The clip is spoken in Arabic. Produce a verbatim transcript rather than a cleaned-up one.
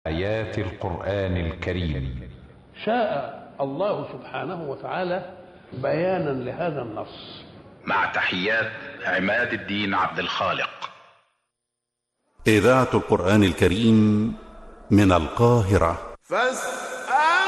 آيات القرآن الكريم. شاء الله سبحانه وتعالى بيانا لهذا النص. مع تحيات عماد الدين عبد الخالق. إذاعة القرآن الكريم من القاهرة. فاستمعوا